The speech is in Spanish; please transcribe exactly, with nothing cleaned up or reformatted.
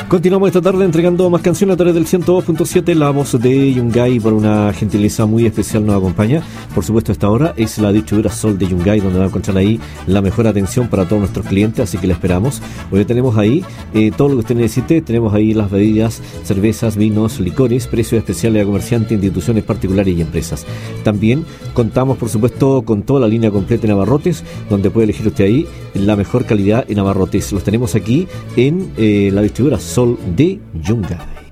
Continuamos esta tarde entregando más canciones a través del ciento dos punto siete. La voz de Yungay, por una gentileza muy especial, nos acompaña. Por supuesto, esta hora es la distribuidora Sol de Yungay, donde va a encontrar ahí la mejor atención para todos nuestros clientes, así que la esperamos. Hoy tenemos ahí eh, todo lo que usted necesite. Tenemos ahí las bebidas, cervezas, vinos, licores, precios especiales a comerciantes, instituciones particulares y empresas. También contamos, por supuesto, con toda la línea completa en abarrotes, donde puede elegir usted ahí la mejor calidad en abarrotes. Los tenemos aquí en eh, la distribuidora Sol de Yungay.